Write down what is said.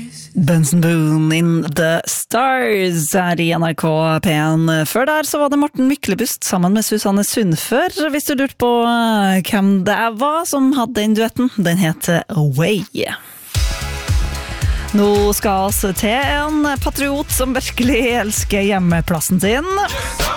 Benson Boone in the Stars er i NRK P1. Før der så var det Morten Myklebust sammen med Susanne Sundfør. Hvis du lurte på hvem det var som hadde den duetten, den heter Away. Nå skal vi til en patriot som virkelig elsker hjemmeplassen sin.